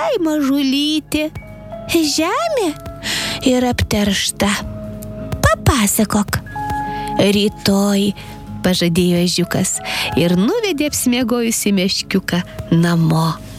visai mažulytė. Žemė ir apteršta. Papasakok. Rytoj, pažadėjo ežiukas ir nuvedė apsimiegojusi meškiuką namo.